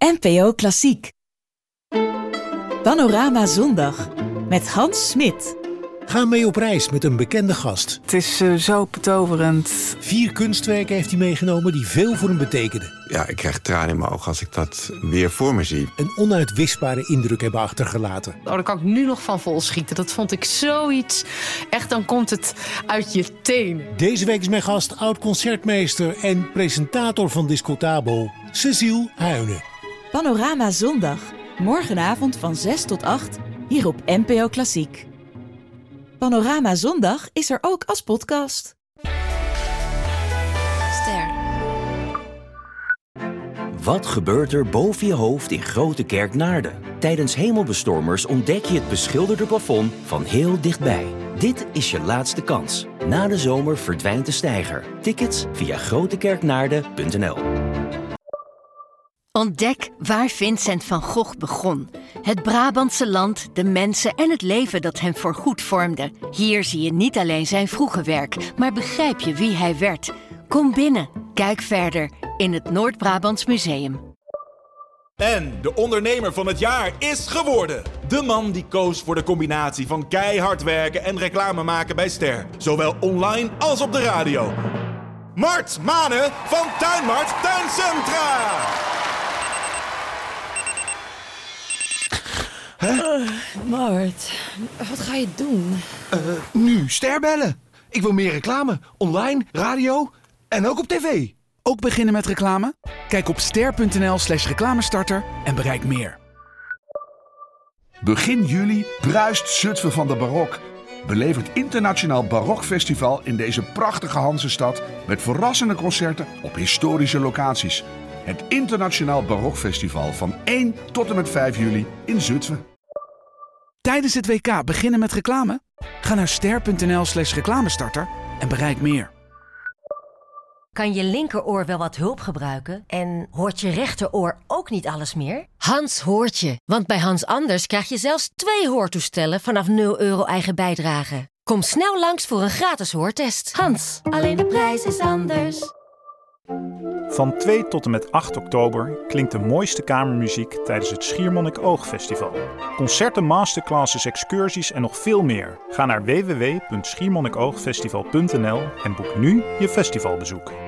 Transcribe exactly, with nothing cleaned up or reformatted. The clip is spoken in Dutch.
N P O Klassiek. Panorama Zondag met Hans Smit. Ga mee op reis met een bekende gast. Het is uh, zo betoverend. Vier kunstwerken heeft hij meegenomen die veel voor hem betekenen. Ja, ik krijg tranen in mijn ogen als ik dat weer voor me zie. Een onuitwisbare indruk hebben achtergelaten. Oh, daar kan ik nu nog van vol schieten. Dat vond ik zoiets. Echt, dan komt het uit je tenen. Deze week is mijn gast oud-concertmeester en presentator van Discotabo, Cecile Huyne. Panorama Zondag. Morgenavond van zes tot acht, hier op N P O Klassiek. Panorama Zondag is er ook als podcast. Ster. Wat gebeurt er boven je hoofd in Grote Kerk Naarden? Tijdens hemelbestormers ontdek je het beschilderde plafond van heel dichtbij. Dit is je laatste kans. Na de zomer verdwijnt de steiger. Tickets via grotekerknaarden punt n l. Ontdek waar Vincent van Gogh begon. Het Brabantse land, de mensen en het leven dat hem voorgoed vormde. Hier zie je niet alleen zijn vroege werk, maar begrijp je wie hij werd. Kom binnen, kijk verder in het Noord-Brabants Museum. En de ondernemer van het jaar is geworden. De man die koos voor de combinatie van keihard werken en reclame maken bij Ster. Zowel online als op de radio. Mart Mane van Tuinmart Tuincentra. Huh? Uh, Mart, wat ga je doen? Uh, nu Ster bellen. Ik wil meer reclame. Online, radio en ook op tv. Ook beginnen met reclame? Kijk op ster.nl slash reclamestarter en bereik meer. Begin juli bruist Zutphen van de barok. Beleef het internationaal barokfestival in deze prachtige Hanzestad met verrassende concerten op historische locaties. Het internationaal barokfestival van één tot en met vijf juli in Zutphen. Tijdens het W K beginnen met reclame? Ga naar ster.nl slash reclamestarter en bereik meer. Kan je linkeroor wel wat hulp gebruiken? En hoort je rechteroor ook niet alles meer? Hans hoort je, want bij Hans Anders krijg je zelfs twee hoortoestellen vanaf nul euro eigen bijdrage. Kom snel langs voor een gratis hoortest. Hans, alleen de prijs is anders. Van twee tot en met acht oktober klinkt de mooiste kamermuziek tijdens het Schiermonnikoog-festival. Concerten, masterclasses, excursies en nog veel meer. Ga naar w w w punt schiermonnikoogfestival punt n l en boek nu je festivalbezoek.